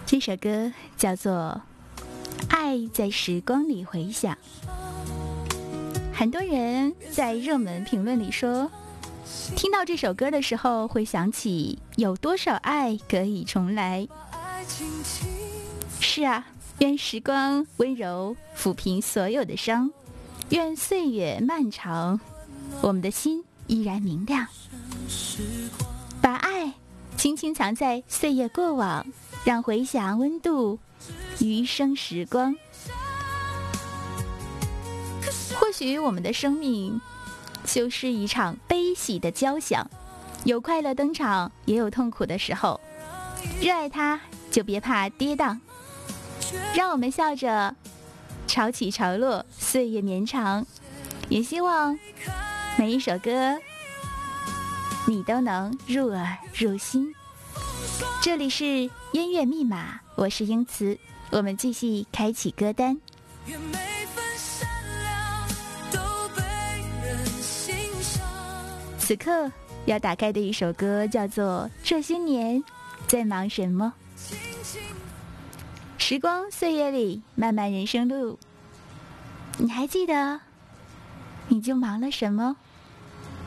这首歌叫做《爱在时光里回响》。很多人在热门评论里说，听到这首歌的时候会想起有多少爱可以重来。是啊，愿时光温柔抚平所有的伤，愿岁月漫长，我们的心依然明亮。把爱轻轻藏在岁月过往，让回响温度余生时光。或许我们的生命就是一场悲喜的交响，有快乐登场，也有痛苦的时候。热爱它，就别怕跌宕，让我们笑着潮起潮落，岁月绵长。也希望每一首歌你都能入耳入心。这里是音乐密码，我是英慈，我们继续开启歌单。此刻要打开的一首歌叫做《这些年在忙什么》。时光岁月里，漫漫人生路，你还记得你就忙了什么？